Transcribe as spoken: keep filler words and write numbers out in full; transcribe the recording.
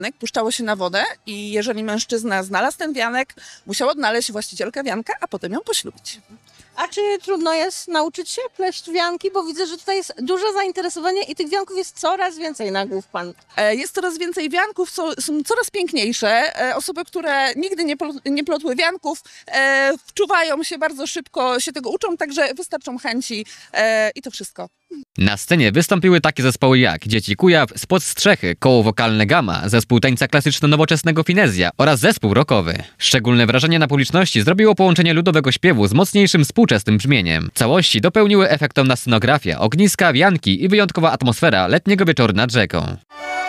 puszczało się na wodę i jeżeli mężczyzna znalazł ten wianek, musiał odnaleźć właścicielkę wianka, a potem ją poślubić. A czy trudno jest nauczyć się pleść wianki? Bo widzę, że tutaj jest duże zainteresowanie i tych wianków jest coraz więcej na głów pan. E, Jest coraz więcej wianków, są, są coraz piękniejsze. E, Osoby, które nigdy nie, pl- nie plotły wianków, e, wczuwają się bardzo szybko, się tego uczą, także wystarczą chęci e, i to wszystko. Na scenie wystąpiły takie zespoły jak Dzieci Kujaw, Spod Strzechy, Koło Wokalne Gama, Zespół Tańca Klasyczno-Nowoczesnego Finezja oraz Zespół Rockowy. Szczególne wrażenie na publiczności zrobiło połączenie ludowego śpiewu z mocniejszym współczesnym brzmieniem. Całości dopełniły efektowna scenografia, ogniska, wianki i wyjątkowa atmosfera letniego wieczoru nad rzeką.